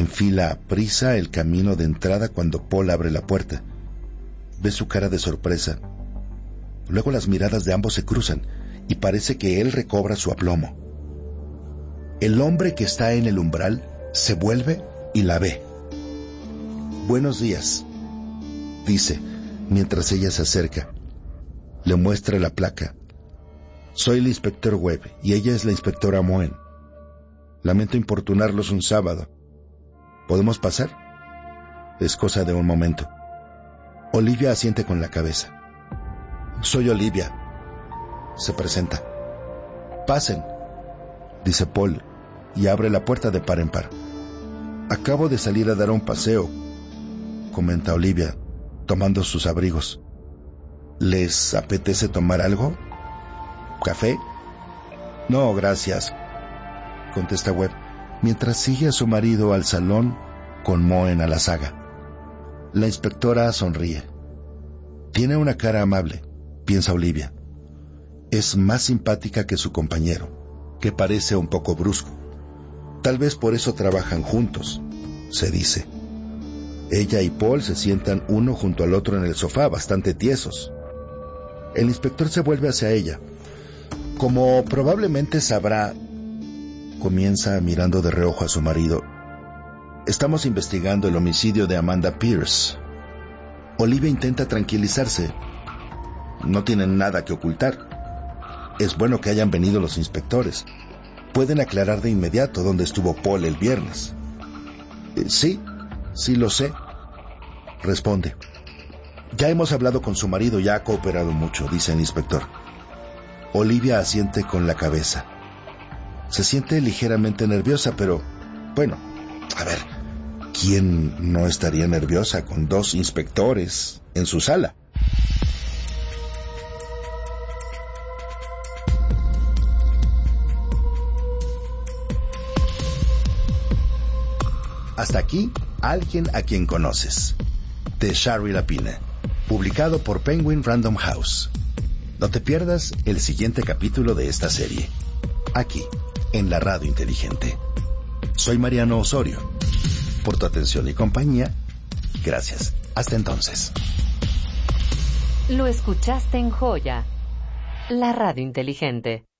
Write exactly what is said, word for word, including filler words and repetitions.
Enfila a prisa el camino de entrada cuando Paul abre la puerta. Ve su cara de sorpresa. Luego las miradas de ambos se cruzan y parece que él recobra su aplomo. El hombre que está en el umbral se vuelve y la ve. «Buenos días», dice, mientras ella se acerca. Le muestra la placa. «Soy el inspector Webb y ella es la inspectora Moen. Lamento importunarlos un sábado. ¿Podemos pasar?» Es cosa de un momento. Olivia asiente con la cabeza. «Soy Olivia», se presenta. «Pasen», dice Paul, y abre la puerta de par en par. «Acabo de salir a dar un paseo», comenta Olivia, tomando sus abrigos. «¿Les apetece tomar algo? ¿Café?» «No, gracias», contesta Webb, mientras sigue a su marido al salón con Moen a la zaga. La inspectora sonríe. Tiene una cara amable, piensa Olivia. Es más simpática que su compañero, que parece un poco brusco. Tal vez por eso trabajan juntos, se dice. Ella y Paul se sientan uno junto al otro en el sofá, bastante tiesos. El inspector se vuelve hacia ella. «Como probablemente sabrá», comienza mirando de reojo a su marido, «estamos investigando el homicidio de Amanda Pierce». Olivia intenta tranquilizarse. No tienen nada que ocultar. Es bueno que hayan venido los inspectores. Pueden aclarar de inmediato dónde estuvo Paul el viernes. Eh, sí, sí lo sé, responde. «Ya hemos hablado con su marido y ha cooperado mucho», dice el inspector. Olivia asiente con la cabeza. Se siente ligeramente nerviosa, pero, bueno, a ver, ¿quién no estaría nerviosa con dos inspectores en su sala? Hasta aquí, Alguien a quien conoces, de Shari Lapine, publicado por Penguin Random House. No te pierdas el siguiente capítulo de esta serie, aquí, en la Radio Inteligente. Soy Mariano Osorio. Por tu atención y compañía, gracias. Hasta entonces. Lo escuchaste en Joya, la Radio Inteligente.